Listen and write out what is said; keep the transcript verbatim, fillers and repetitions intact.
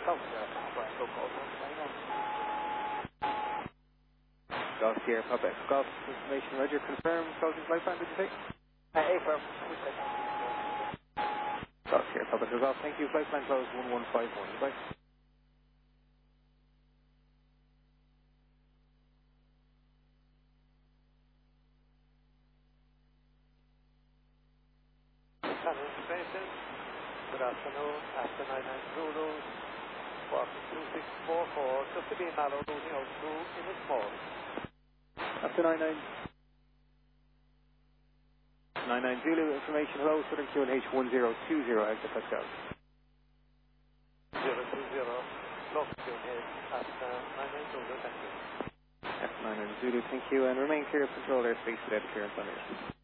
South Sierra Papa Echo Golf one five one. Golf Sierra Papa Echo Golf information. Roger, confirm. Closing flight plan, did you say? Uh, A firm. Golf Sierra Papa Echo Golf. Thank you. Flight plan closed one one five one. Goodbye. Channel information. Good afternoon. After nine nine Zulu. Walking two six four four. Just to be Mallow losing out to in the small. After nine nine. nine nine Zulu information. Hello. Southern Q N H one zero two zero. Exit Pascal. zero two zero. Lost Q N H after nine nine Zulu. Thank you. F nine nine Zulu. Thank you. And remain clear of control airspace without clearance on air.